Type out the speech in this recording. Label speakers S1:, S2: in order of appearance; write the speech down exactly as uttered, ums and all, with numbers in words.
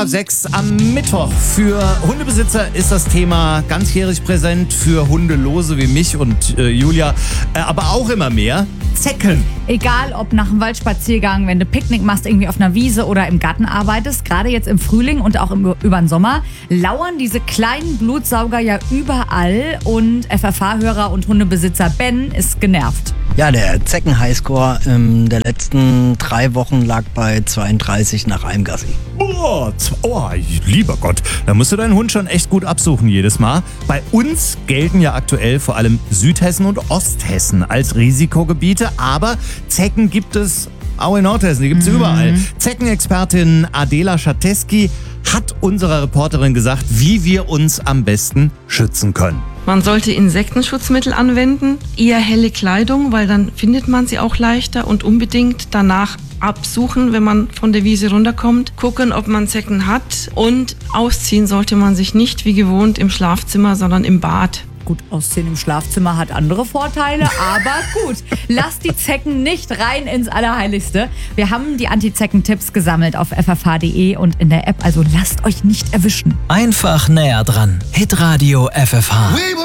S1: nach sechs am Mittwoch. Für Hundebesitzer ist das Thema ganzjährig präsent, für Hundelose wie mich und äh, Julia, äh, aber auch immer mehr. Zecken.
S2: Egal, ob nach einem Waldspaziergang, wenn du Picknick machst, irgendwie auf einer Wiese oder im Garten arbeitest, gerade jetzt im Frühling und auch im, über den Sommer, lauern diese kleinen Blutsauger ja überall und F F H-Hörer und Hundebesitzer Ben ist genervt.
S3: Ja, der Zecken-Highscore ähm, der letzten drei Wochen lag bei zweiunddreißig nach einem Gassi.
S1: Boah, oh, lieber Gott, da musst du deinen Hund schon echt gut absuchen jedes Mal. Bei uns gelten ja aktuell vor allem Südhessen und Osthessen als Risikogebiete, aber Zecken gibt es auch in Nordhessen, die gibt es mhm. überall. Zeckenexpertin Adela Schateski hat unserer Reporterin gesagt, wie wir uns am besten schützen können.
S4: Man sollte Insektenschutzmittel anwenden, eher helle Kleidung, weil dann findet man sie auch leichter, und unbedingt danach absuchen, wenn man von der Wiese runterkommt, gucken, ob man Zecken hat, und ausziehen sollte man sich nicht wie gewohnt im Schlafzimmer, sondern im Bad.
S2: Gut, ausziehen im Schlafzimmer hat andere Vorteile, aber gut. Lasst die Zecken nicht rein ins Allerheiligste. Wir haben die Anti-Zecken-Tipps gesammelt auf f f h punkt d e und in der App, also lasst euch nicht erwischen.
S5: Einfach näher dran. Hitradio F F H.